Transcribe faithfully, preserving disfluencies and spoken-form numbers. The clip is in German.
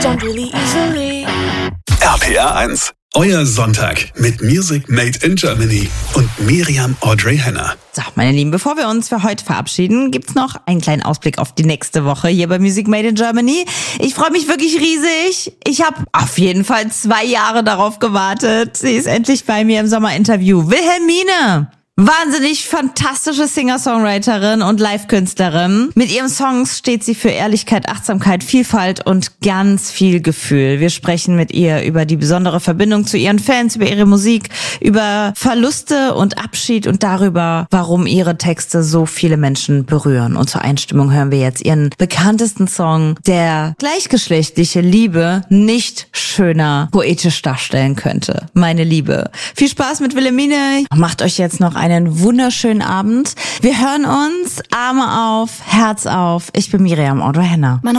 don't really easily. R P R eins, euer Sonntag mit Music Made in Germany und Miriam Audrey Henner. So, meine Lieben, bevor wir uns für heute verabschieden, gibt's noch einen kleinen Ausblick auf die nächste Woche hier bei Music Made in Germany. Ich freue mich wirklich riesig. Ich habe auf jeden Fall zwei Jahre darauf gewartet. Sie ist endlich bei mir im Sommerinterview. Wilhelmine! Wahnsinnig fantastische Singer-Songwriterin und Live-Künstlerin. Mit ihren Songs steht sie für Ehrlichkeit, Achtsamkeit, Vielfalt und ganz viel Gefühl. Wir sprechen mit ihr über die besondere Verbindung zu ihren Fans, über ihre Musik, über Verluste und Abschied und darüber, warum ihre Texte so viele Menschen berühren. Und zur Einstimmung hören wir jetzt ihren bekanntesten Song, der gleichgeschlechtliche Liebe nicht schöner poetisch darstellen könnte. Meine Liebe. Viel Spaß mit Wilhelmine. Macht euch jetzt noch einen wunderschönen Abend. Wir hören uns. Arme auf, Herz auf. Ich bin Miriam Audrey Henner.